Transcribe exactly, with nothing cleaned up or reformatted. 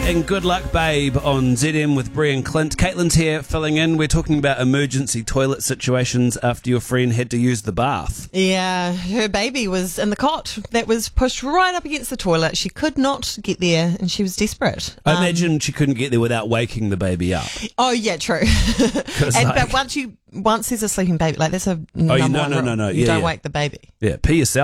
and Good Luck Babe on Z M with Brie and Clint. Caitlin's here filling in. We're talking about emergency toilet situations after your friend had to use the bath. Yeah, her baby was in the cot that was pushed right up against the toilet. She could not get there and she was desperate. I Um, imagine she couldn't get there without waking the baby up. Oh, yeah, true. and, like- but once you once there's a sleeping baby, like that's a number no, one no, rule. no, no. You Yeah, don't yeah. wake the baby. Yeah, pee yourself.